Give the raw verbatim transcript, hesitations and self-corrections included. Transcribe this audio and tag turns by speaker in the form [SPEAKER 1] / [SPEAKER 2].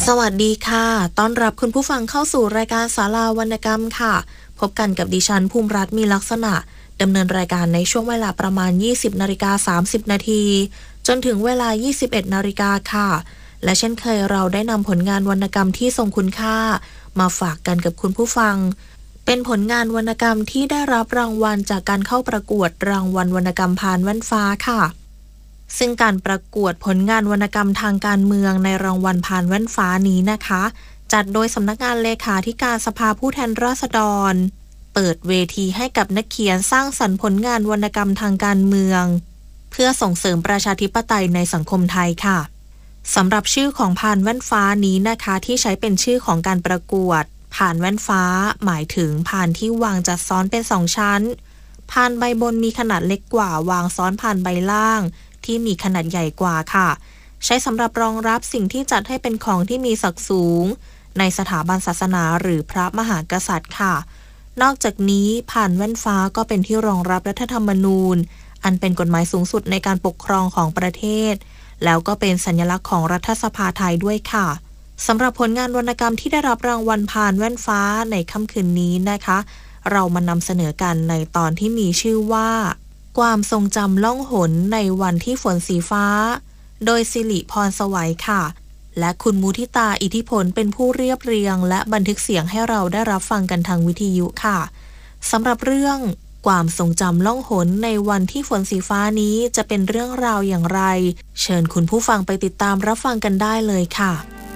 [SPEAKER 1] สวัสดีค่ะต้อนรับคุณผู้ฟังเข้าสู่รายการศาลาวรรณกรรมค่ะพบกันกับดิฉันภูมิรัตน์มีลักษณะดำเนินรายการในช่วงเวลาประมาณ ยี่สิบนาฬิกาสามสิบนาทีจนถึงเวลา ยี่สิบเอ็ดนาฬิกาค่ะและเช่นเคยเราได้นำผลงานวรรณกรรมที่ทรงคุณค่ามาฝากกันกับคุณผู้ฟังเป็นผลงานวรรณกรรมที่ได้รับรางวัลจากการเข้าประกวดรางวัลวรรณกรรมพานแว่นฟ้าค่ะซึ่งการประกวดผลงานวรรณกรรมทางการเมืองในรางวัลพานแว่นฟ้านี้นะคะจัดโดยสำนักงานเลขาธิการสภาผู้แทนราษฎรเปิดเวทีให้กับนักเขียนสร้างสรรค์ผลงานวรรณกรรมทางการเมืองเพื่อส่งเสริมประชาธิปไตยในสังคมไทยค่ะสำหรับชื่อของพานแว่นฟ้านี้นะคะที่ใช้เป็นชื่อของการประกวดพานแว่นฟ้าหมายถึงพานที่วางจัดซ้อนเป็นสองชั้นพานใบบนมีขนาดเล็กกว่าวางซ้อนพานใบล่างที่มีขนาดใหญ่กว่าค่ะใช้สำหรับรองรับสิ่งที่จัดให้เป็นของที่มีศักดิ์สูงในสถาบันศาสนาหรือพระมหากษัตริย์ค่ะนอกจากนี้พานแว่นฟ้าก็เป็นที่รองรับรัฐธรรมนูญอันเป็นกฎหมายสูงสุดในการปกครองของประเทศแล้วก็เป็นสัญลักษณ์ของรัฐสภาไทยด้วยค่ะสำหรับผลงานวรรณกรรมที่ได้รับรางวัลพานแว่นฟ้าในค่ำคืนนี้นะคะเรามานำเสนอกันในตอนที่มีชื่อว่าความทรงจำล่องหนในวันที่ฝนสีฟ้าโดยสิริพรสวัยค่ะและคุณมุทิตาอิทธิพลเป็นผู้เรียบเรียงและบันทึกเสียงให้เราได้รับฟังกันทางวิทยุค่ะสำหรับเรื่องความทรงจำล่องหนในวันที่ฝนสีฟ้านี้จะเป็นเรื่องราวอย่างไรเชิญคุณผู้ฟังไปติดตามรับฟังกันได้เลยค่ะ